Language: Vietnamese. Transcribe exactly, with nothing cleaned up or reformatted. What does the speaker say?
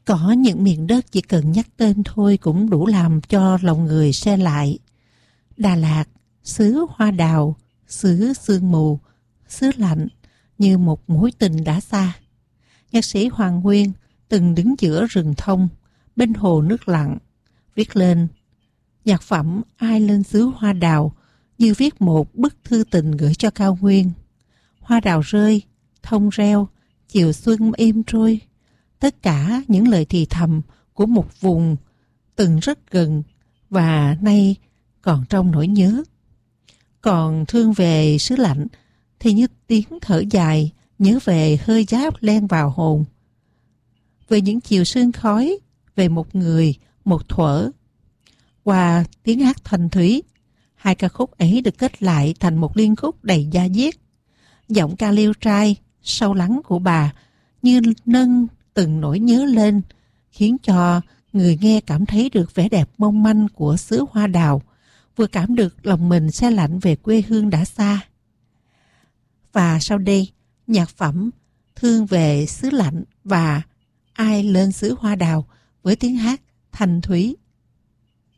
Có những miền đất chỉ cần nhắc tên thôi cũng đủ làm cho lòng người se lại. Đà Lạt, xứ hoa đào, xứ sương mù, xứ lạnh, như một mối tình đã xa. Nhạc sĩ Hoàng Nguyên từng đứng giữa rừng thông, bên hồ nước lặng, viết lên nhạc phẩm Ai lên xứ hoa đào như viết một bức thư tình gửi cho cao nguyên. Hoa đào rơi, thông reo, chiều xuân êm trôi. Tất cả những lời thì thầm của một vùng từng rất gần và nay còn trong nỗi nhớ. Còn thương về xứ lạnh thì như tiếng thở dài nhớ về hơi giá len vào hồn. Về những chiều sương khói, về một người, một thuở. Qua tiếng hát thanh thúy, hai ca khúc ấy được kết lại thành một liên khúc đầy da diết. Giọng ca liêu trai, sâu lắng của bà như nâng từng nỗi nhớ lên, khiến cho người nghe cảm thấy được vẻ đẹp mong manh của xứ hoa đào, vừa cảm được lòng mình se lạnh về quê hương đã xa. Và sau đây, nhạc phẩm Thương về xứ lạnh và Ai lên xứ hoa đào với tiếng hát thanh thúy.